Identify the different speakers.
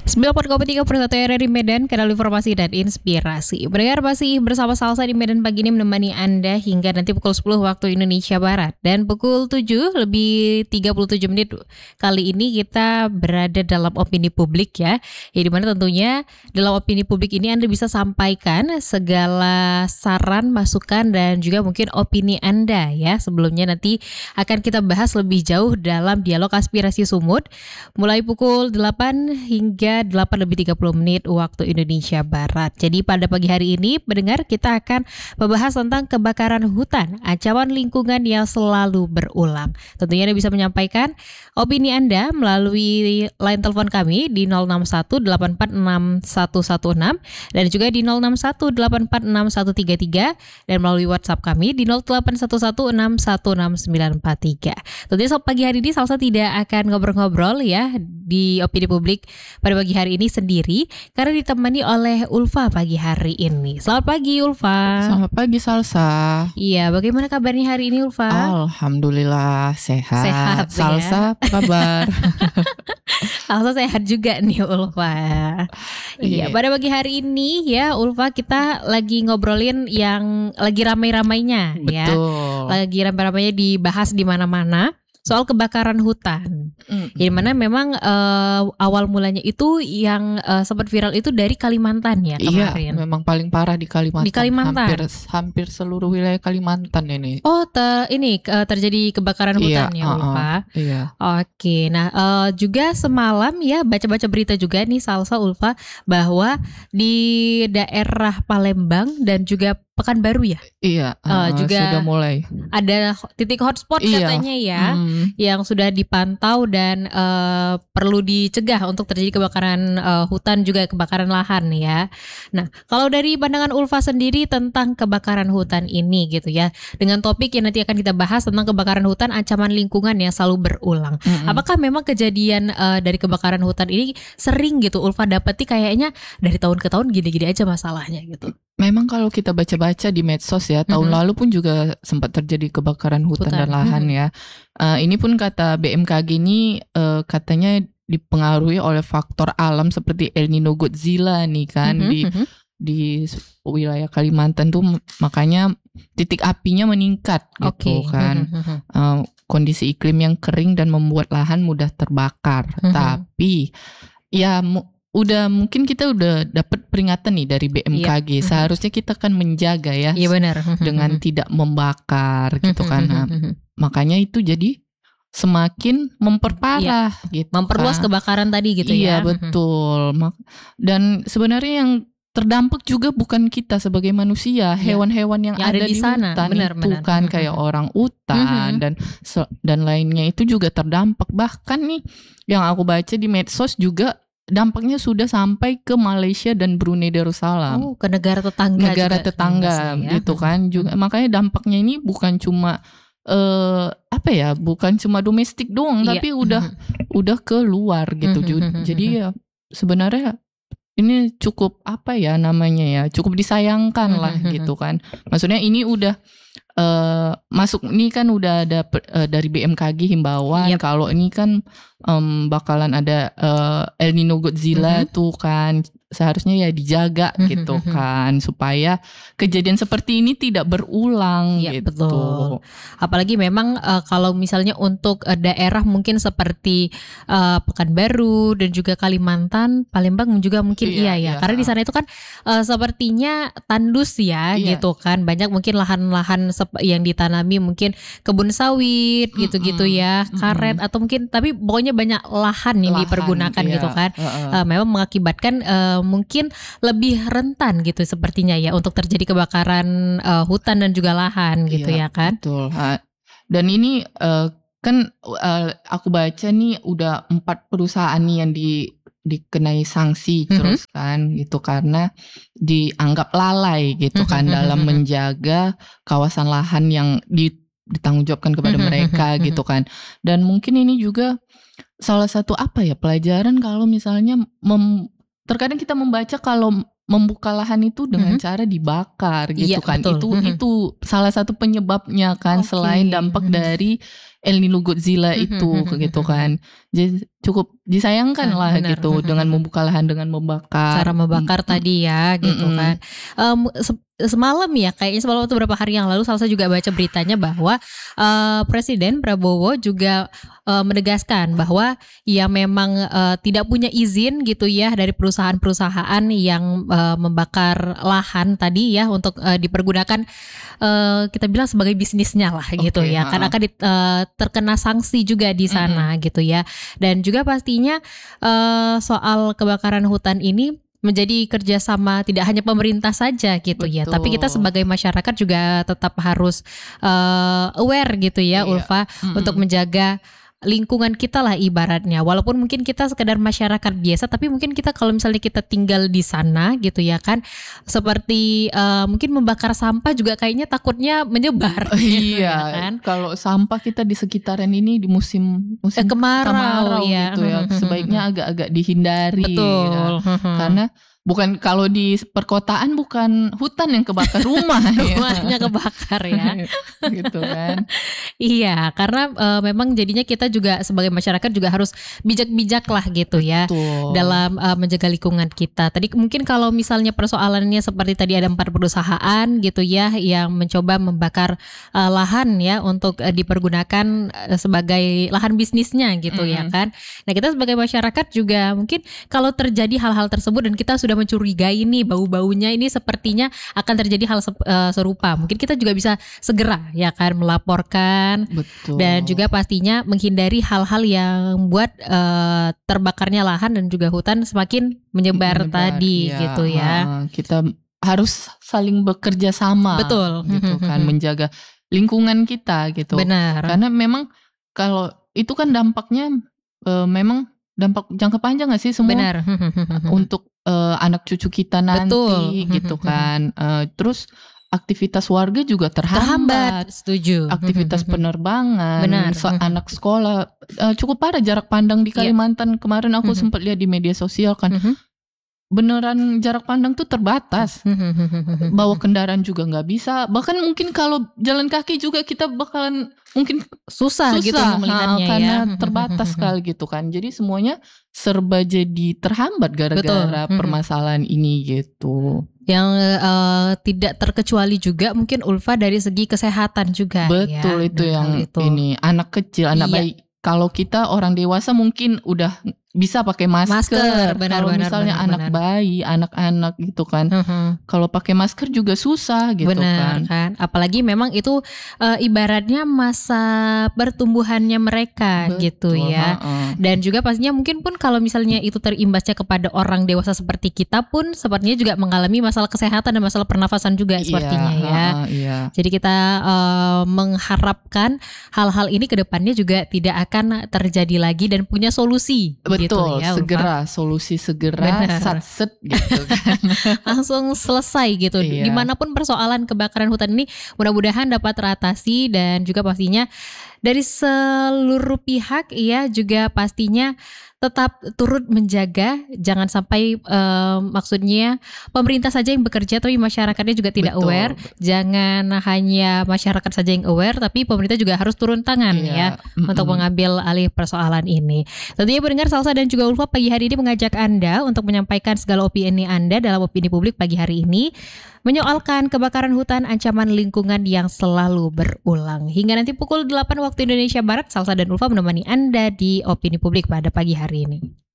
Speaker 1: 94,3 RRI Medan, kanal informasi dan inspirasi. Pendengar masih bersama Salsa di Medan pagi ini menemani Anda hingga nanti pukul 10 waktu Indonesia Barat. Dan pukul 7 lebih 37 menit kali ini kita berada dalam opini publik ya. Ya dimana tentunya dalam opini publik ini Anda bisa sampaikan segala saran, masukan dan juga mungkin opini Anda ya. Sebelumnya nanti akan kita bahas lebih jauh dalam dialog aspirasi sumut mulai pukul 8 hingga 8 lebih 30 menit waktu Indonesia Barat. Jadi pada pagi hari ini pendengar kita akan membahas tentang kebakaran hutan, ancaman lingkungan yang selalu berulang. Tentunya Anda bisa menyampaikan opini Anda melalui line telepon kami di 061 846 116 dan juga di 061 846 133 dan melalui WhatsApp kami di 0811 616 943. Tentunya pagi hari ini Salsa tidak akan ngobrol-ngobrol ya di opini publik pada pagi hari ini sendiri karena ditemani oleh Ulfa pagi hari ini. Selamat pagi Ulfa.
Speaker 2: Selamat pagi Salsa.
Speaker 1: Iya, bagaimana kabarnya hari ini Ulfa?
Speaker 2: Alhamdulillah sehat.
Speaker 1: Sehat
Speaker 2: Salsa, apa kabar?
Speaker 1: Salsa sehat juga nih Ulfa. Iya, pada pagi hari ini ya Ulfa kita lagi ngobrolin yang lagi ramai-ramainya ya.
Speaker 2: Betul.
Speaker 1: Lagi ramai-ramainya dibahas di mana-mana. Soal kebakaran hutan, di mana memang awal mulanya itu yang sempat viral itu dari Kalimantan ya kemarin.
Speaker 2: Iya, memang paling parah di Kalimantan.
Speaker 1: Di Kalimantan,
Speaker 2: hampir seluruh wilayah Kalimantan ini.
Speaker 1: Oh, terjadi kebakaran hutan ya, Ulfa.
Speaker 2: Iya.
Speaker 1: Oke, nah juga semalam ya baca-baca berita juga nih Salsa Ulfa bahwa di daerah Palembang dan juga Pekanbaru ya.
Speaker 2: Iya,
Speaker 1: juga
Speaker 2: sudah mulai.
Speaker 1: Ada titik hotspot katanya ya, yang sudah dipantau dan perlu dicegah untuk terjadi kebakaran hutan juga kebakaran lahan ya. Nah, kalau dari pandangan Ulfa sendiri tentang kebakaran hutan ini gitu ya, dengan topik yang nanti akan kita bahas tentang kebakaran hutan ancaman lingkungan yang selalu berulang. Apakah memang kejadian dari kebakaran hutan ini sering gitu Ulfa dapati kayaknya dari tahun ke tahun gini-gini aja masalahnya gitu?
Speaker 2: Memang kalau kita baca-baca di medsos ya, tahun lalu pun juga sempat terjadi kebakaran hutan dan lahan ya. Ini pun kata BMKG ini katanya dipengaruhi oleh faktor alam seperti El Nino Godzilla nih kan di wilayah Kalimantan tuh makanya titik apinya meningkat gitu kan. Kondisi iklim yang kering dan membuat lahan mudah terbakar. Tapi ya mungkin kita udah dapat peringatan nih dari BMKG. Seharusnya kita kan menjaga ya.
Speaker 1: Iya benar.
Speaker 2: Dengan tidak membakar gitu kan. Nah, makanya itu jadi semakin memperparah gitu.
Speaker 1: Memperluas kebakaran tadi gitu ya.
Speaker 2: Iya betul. Dan sebenarnya yang terdampak juga bukan kita sebagai manusia, hewan-hewan yang ada di sana, hutan itu kan kayak orang utan dan lainnya itu juga terdampak. Bahkan nih yang aku baca di medsos juga dampaknya sudah sampai ke Malaysia dan Brunei Darussalam.
Speaker 1: Oh, ke negara tetangga
Speaker 2: gitu kan juga. Makanya dampaknya ini bukan cuma bukan cuma domestik doang, tapi udah ke luar gitu. Jadi ya sebenarnya ini cukup cukup disayangkan lah gitu kan. Maksudnya ini udah masuk, ini kan udah ada dari BMKG himbauan kalau ini kan bakalan ada El Nino Godzilla tuh kan, seharusnya ya dijaga gitu kan supaya kejadian seperti ini tidak berulang gitu.
Speaker 1: Betul. Apalagi memang kalau misalnya untuk daerah mungkin seperti Pekanbaru dan juga Kalimantan, Palembang juga mungkin ya. Karena di sana itu kan sepertinya tandus ya gitu kan. Banyak mungkin lahan-lahan yang ditanami mungkin kebun sawit gitu-gitu ya, karet atau mungkin tapi pokoknya banyak lahan yang dipergunakan gitu kan. Memang mengakibatkan mungkin lebih rentan gitu sepertinya ya untuk terjadi kebakaran hutan dan juga lahan gitu ya kan.
Speaker 2: Betul. Dan ini kan aku baca nih udah 4 perusahaan nih yang dikenai sanksi terus kan gitu karena dianggap lalai gitu kan dalam menjaga kawasan lahan yang ditanggungjawabkan kepada mereka gitu kan. Dan mungkin ini juga salah satu pelajaran kalau misalnya terkadang kita membaca kalau membuka lahan itu dengan cara dibakar gitu kan.
Speaker 1: betul.
Speaker 2: Itu salah satu penyebabnya kan, selain dampak dari El Nino Godzilla itu gitu kan. Jadi cukup disayangkan lah
Speaker 1: benar.
Speaker 2: gitu dengan membuka lahan dengan membakar.
Speaker 1: Cara membakar tadi ya gitu kan. Semalam ya, kayaknya semalam atau beberapa hari yang lalu Salsa juga baca beritanya bahwa Presiden Prabowo juga menegaskan bahwa ya memang tidak punya izin gitu ya dari perusahaan-perusahaan yang membakar lahan tadi ya untuk dipergunakan kita bilang sebagai bisnisnya lah gitu ya. Kan akan terkena sanksi juga di sana gitu ya. Dan juga pastinya soal kebakaran hutan ini menjadi kerjasama tidak hanya pemerintah saja gitu ya, tapi kita sebagai masyarakat juga tetap harus aware gitu ya, Ulfa, untuk menjaga lingkungan kita lah ibaratnya. Walaupun mungkin kita sekedar masyarakat biasa, tapi mungkin kita kalau misalnya kita tinggal di sana gitu ya kan, seperti mungkin membakar sampah juga kayaknya takutnya menyebar.
Speaker 2: Iya,
Speaker 1: ya kan?
Speaker 2: Kalau sampah kita di sekitaran ini di musim kemarau gitu ya, sebaiknya agak-agak dihindari.
Speaker 1: Betul.
Speaker 2: Ya. Karena bukan kalau di perkotaan bukan hutan yang kebakar, rumahnya kebakar
Speaker 1: ya.
Speaker 2: Gitu kan.
Speaker 1: Iya, karena memang jadinya kita juga sebagai masyarakat juga harus bijak-bijak lah gitu ya.
Speaker 2: Betul.
Speaker 1: Dalam menjaga lingkungan kita. Tadi mungkin kalau misalnya persoalannya seperti tadi ada 4 perusahaan gitu ya yang mencoba membakar lahan ya untuk dipergunakan sebagai lahan bisnisnya gitu ya kan. Nah, kita sebagai masyarakat juga mungkin kalau terjadi hal-hal tersebut dan kita sudah mencurigai nih bau-baunya ini sepertinya akan terjadi hal serupa. Mungkin kita juga bisa segera ya kan melaporkan.
Speaker 2: Betul.
Speaker 1: Dan juga pastinya menghindari hal-hal yang buat terbakarnya lahan dan juga hutan semakin menyebar tadi
Speaker 2: ya,
Speaker 1: gitu ya.
Speaker 2: Kita harus saling bekerja sama.
Speaker 1: Betul.
Speaker 2: Gitu kan, menjaga lingkungan kita gitu.
Speaker 1: Benar.
Speaker 2: Karena memang kalau itu kan dampaknya memang dampak jangka panjang gak sih semua?
Speaker 1: Benar.
Speaker 2: Untuk anak cucu kita nanti.
Speaker 1: Betul.
Speaker 2: Gitu kan. Terus aktivitas warga juga terhambat.
Speaker 1: Setuju.
Speaker 2: Aktivitas penerbangan.
Speaker 1: Benar.
Speaker 2: Anak sekolah cukup parah jarak pandang di Kalimantan. Kemarin aku sempat lihat di media sosial kan. Beneran jarak pandang tuh terbatas. Bawa kendaraan juga gak bisa. Bahkan mungkin kalau jalan kaki juga kita bakalan mungkin susah gitu melihatnya karena terbatas sekali gitu kan. Jadi semuanya serba jadi terhambat gara-gara permasalahan ini gitu.
Speaker 1: Yang tidak terkecuali juga mungkin Ulfa dari segi kesehatan juga.
Speaker 2: Betul ya, itu yang ini anak kecil, anak bayi. Kalau kita orang dewasa mungkin udah bisa pakai masker. Kalau misalnya anak bayi, anak-anak gitu kan. Kalau pakai masker juga susah gitu
Speaker 1: kan. Apalagi memang itu ibaratnya masa pertumbuhannya mereka gitu ya. Dan juga pastinya mungkin pun kalau misalnya itu terimbasnya kepada orang dewasa seperti kita pun sepertinya juga mengalami masalah kesehatan dan masalah pernafasan juga sepertinya ya. Jadi kita mengharapkan hal-hal ini ke depannya juga tidak akan terjadi lagi dan punya solusi.
Speaker 2: Betul,
Speaker 1: gitu ya,
Speaker 2: segera solusi segera satset gitu kan.
Speaker 1: Langsung selesai gitu. Dimanapun persoalan kebakaran hutan ini mudah-mudahan dapat teratasi dan juga pastinya dari seluruh pihak ya juga pastinya tetap turut menjaga, jangan sampai maksudnya pemerintah saja yang bekerja tapi masyarakatnya juga tidak aware. Jangan hanya masyarakat saja yang aware tapi pemerintah juga harus turun tangan ya untuk mengambil alih persoalan ini. Tentunya pendengar Salsa dan juga Ulfa pagi hari ini mengajak Anda untuk menyampaikan segala opini Anda dalam opini publik pagi hari ini menyoalkan kebakaran hutan ancaman lingkungan yang selalu berulang. Hingga nanti pukul 8 waktu Indonesia Barat, Salsa dan Ulfa menemani Anda di opini publik pada pagi hari ini.